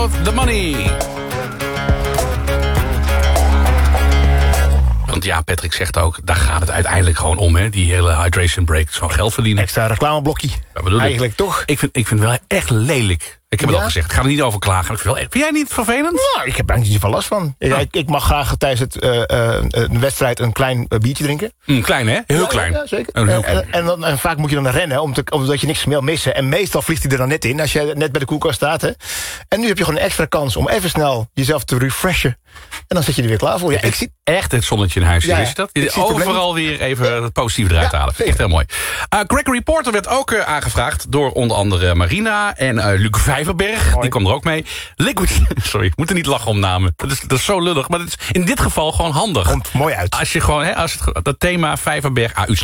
Follow the money. Want ja, Patrick zegt ook, daar gaat het uiteindelijk gewoon om, hè? Die hele hydration break, zo'n geld verdienen. Extra reclameblokje. Eigenlijk toch? Ik vind het wel echt lelijk. Ik heb het al gezegd, ik ga er niet over klagen. Vind jij niet vervelend? Nou, ik heb daar niet zoveel last van. Ik mag graag tijdens een wedstrijd een klein biertje drinken. Klein, hè? Heel klein. Ja, zeker. En vaak moet je dan rennen, omdat je niks meer missen. En meestal vliegt hij er dan net in, als je net bij de koelkast staat. Hè. En nu heb je gewoon een extra kans om even snel jezelf te refreshen. En dan zit je er weer klaar voor. Ja, ik zie echt het zonnetje in huis. Ja, is dat? Overal weer even het positieve eruit halen. Echt heel mooi. Gregory Porter werd ook aangevraagd door onder andere Marina en Luc Vijverberg. Mooi. Die kwam er ook mee. Sorry, ik moet er niet lachen om namen. Dat is zo lullig, maar dat is in dit geval gewoon handig. Komt mooi uit. Als je gewoon, dat thema Vijverberg,